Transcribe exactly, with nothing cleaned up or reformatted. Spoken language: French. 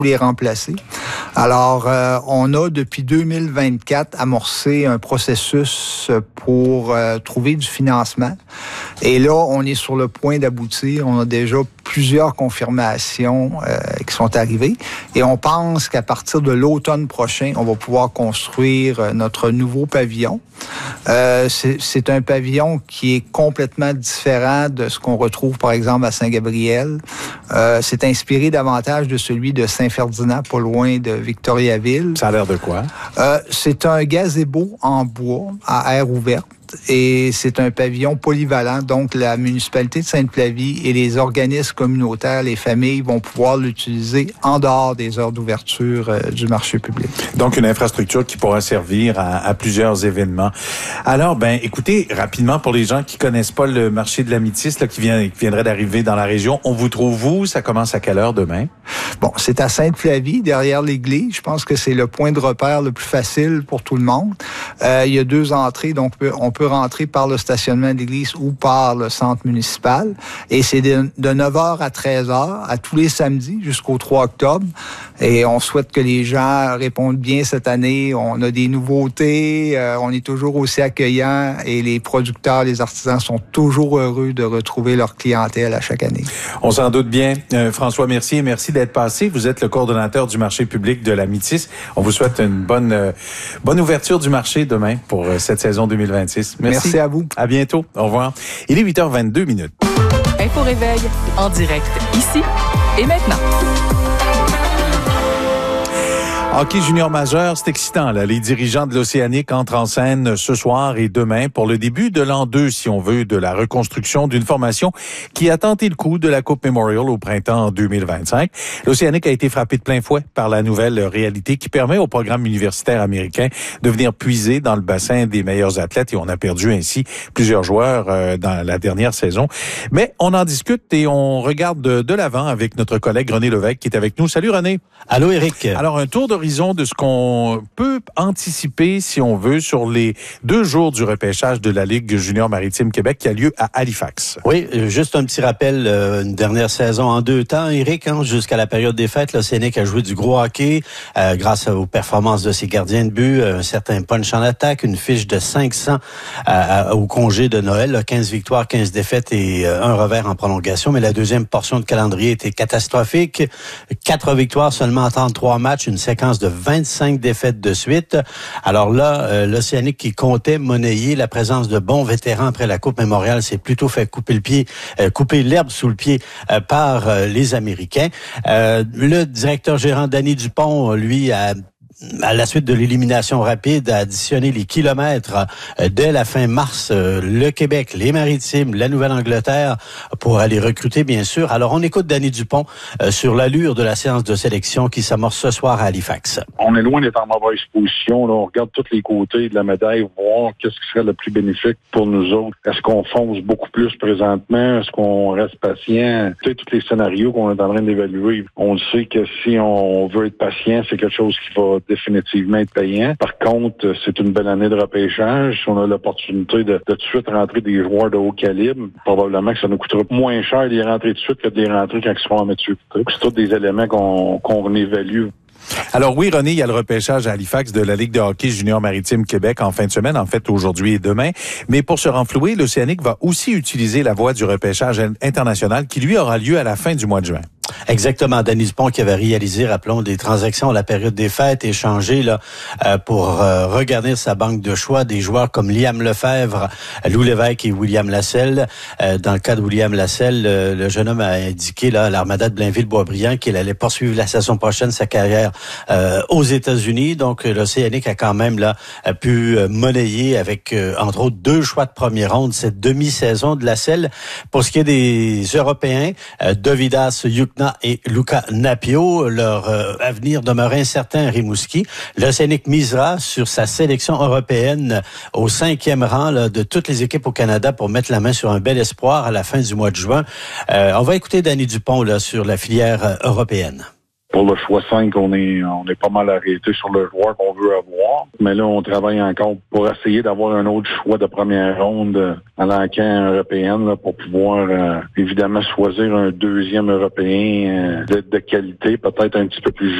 les remplacer. Alors, euh, on a depuis deux mille vingt-quatre amorcé un processus pour euh, trouver du financement. Et là, on est sur le point d'aboutir. On a déjà plusieurs confirmations euh, qui sont arrivées. Et on pense qu'à partir de l'automne prochain, on va pouvoir construire notre nouveau pavillon. Euh, c'est, c'est un pavillon qui est complètement différent de ce qu'on retrouve, par exemple, à Saint-Gabriel. Euh, c'est inspiré davantage de celui de Saint-Ferdinand, pas loin de Victoriaville. Ça a l'air de quoi? Euh, c'est un gazebo en bois à air ouverte. Et c'est un pavillon polyvalent. Donc, la municipalité de Sainte-Flavie et les organismes communautaires, les familles vont pouvoir l'utiliser en dehors des heures d'ouverture euh, du marché public. Donc, une infrastructure qui pourra servir à, à plusieurs événements. Alors, ben, écoutez, rapidement, pour les gens qui connaissent pas le marché de la Métis, là, qui, vient, qui viendrait d'arriver dans la région, on vous trouve où? Ça commence à quelle heure demain? Bon, c'est à Sainte-Flavie, derrière l'église. Je pense que c'est le point de repère le plus facile pour tout le monde. Euh, il y a deux entrées, donc on peut, on peut rentrer par le stationnement de l'église ou par le centre municipal. Et c'est de, de neuf heures à treize heures, à tous les samedis jusqu'au trois octobre. Et on souhaite que les gens répondent bien cette année. On a des nouveautés, euh, on est toujours aussi accueillants et les producteurs, les artisans sont toujours heureux de retrouver leur clientèle à chaque année. On s'en doute bien. Euh, François Mercier, merci d'être passé. Vous êtes le coordonnateur du marché public de la Métis. On vous souhaite une bonne, euh, bonne ouverture du marché demain pour euh, cette saison deux mille vingt-six. Merci. Merci à vous. À bientôt. Au revoir. Il est huit heures vingt-deux minutes. Info Réveil, en direct, ici et maintenant. Hockey junior majeur, c'est excitant, là. Les dirigeants de l'Océanique entrent en scène ce soir et demain pour le début de l'an deux, si on veut, de la reconstruction d'une formation qui a tenté le coup de la Coupe Memorial au printemps deux mille vingt-cinq. L'Océanique a été frappé de plein fouet par la nouvelle réalité qui permet au programme universitaire américain de venir puiser dans le bassin des meilleurs athlètes et on a perdu ainsi plusieurs joueurs euh, dans la dernière saison. Mais on en discute et on regarde de, de l'avant avec notre collègue René Lévesque qui est avec nous. Salut René. Allô Éric. Alors un tour de de ce qu'on peut anticiper, si on veut, sur les deux jours du repêchage de la Ligue junior maritime Québec qui a lieu à Halifax. Oui, juste un petit rappel, euh, une dernière saison en deux temps, Éric, hein, jusqu'à la période des fêtes, l'Océanique a joué du gros hockey euh, grâce aux performances de ses gardiens de but, un certain punch en attaque, une fiche de cinq cents euh, au congé de Noël, là, quinze victoires, quinze défaites et euh, un revers en prolongation, mais la deuxième portion de calendrier était catastrophique. Quatre victoires seulement en trente-trois matchs, une séquence de vingt-cinq défaites de suite. Alors là, euh, l'Océanique qui comptait monnayer la présence de bons vétérans après la Coupe Memorial s'est plutôt fait couper le pied, euh, couper l'herbe sous le pied euh, par euh, les Américains. Euh, le directeur gérant Danny Dupont, lui, a à la suite de l'élimination rapide, a additionné les kilomètres euh, dès la fin mars, euh, le Québec, les Maritimes, la Nouvelle-Angleterre, pour aller recruter, bien sûr. Alors, on écoute Danny Dupont euh, sur l'allure de la séance de sélection qui s'amorce ce soir à Halifax. On est loin d'être en mauvaise position. Là. On regarde tous les côtés de la médaille, voir qu'est-ce qui serait le plus bénéfique pour nous autres. Est-ce qu'on fonce beaucoup plus présentement? Est-ce qu'on reste patient? Tu sais, tous les scénarios qu'on est en train d'évaluer, on sait que si on veut être patient, c'est quelque chose qui va définitivement être payant. Par contre, c'est une belle année de repêchage. Si on a l'opportunité de, de tout de suite rentrer des joueurs de haut calibre, probablement que ça nous coûtera moins cher d'y rentrer tout de suite que d'y rentrer quand ils seront en maturité. C'est tous des éléments qu'on, qu'on évalue. Alors oui, René, il y a le repêchage à Halifax de la Ligue de hockey junior maritime Québec en fin de semaine, en fait aujourd'hui et demain. Mais pour se renflouer, l'Océanique va aussi utiliser la voie du repêchage international qui, lui, aura lieu à la fin du mois de juin. Exactement. Denis Dupont qui avait réalisé, rappelons, des transactions à la période des fêtes, échangé là euh, pour euh, regarder sa banque de choix des joueurs comme Liam Lefebvre, Lou Lévesque et William Lasselle. Euh, dans le cas de William Lasselle, euh, le jeune homme a indiqué là à l'Armada de Blainville-Boisbriand qu'il allait poursuivre la saison prochaine sa carrière euh, aux États-Unis. Donc l'Océanique a quand même là a pu euh, monnayer avec euh, entre autres deux choix de première ronde cette demi-saison de Lasselle. Pour ce qui est des Européens, euh, Dovidas Yukna et Luca Napio, leur euh, avenir demeure incertain à Rimouski. L'Océanique misera sur sa sélection européenne au cinquième rang là, de toutes les équipes au Canada pour mettre la main sur un bel espoir à la fin du mois de juin. Euh, on va écouter Danny Dupont là, sur la filière euh, européenne. pour le choix cinq, on est on est pas mal arrêté sur le joueur qu'on veut avoir. Mais là, on travaille encore pour essayer d'avoir un autre choix de première ronde à l'enquête européenne là, pour pouvoir euh, évidemment choisir un deuxième Européen euh, de, de qualité, peut-être un petit peu plus